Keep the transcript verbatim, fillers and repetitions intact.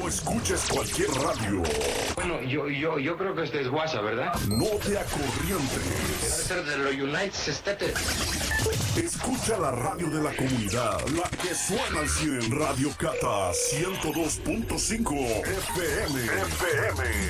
No escuches cualquier radio. Bueno, yo, yo, yo creo que este es WhatsApp, ¿verdad? No te acorrientes. Debe ser de los United States. Escucha la radio de la comunidad, la que suena al cien, Radio Cata ciento dos punto cinco F M. F M.